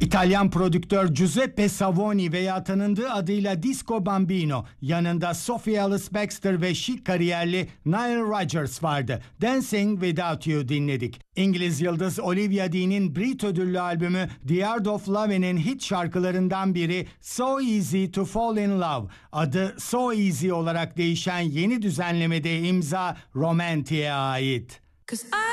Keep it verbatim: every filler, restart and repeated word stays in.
İtalyan prodüktör Giuseppe Savoni veya tanındığı adıyla Disco Bambino, yanında Sophie Ellis Bextor ve şık kariyerli Nile Rodgers vardı. Dancing Without You dinledik. İngiliz yıldız Olivia Dean'in Brit ödüllü albümü The Art of Loving'in hit şarkılarından biri So Easy to Fall in Love. Adı So Easy olarak değişen yeni düzenlemede imza Romantic'e ait.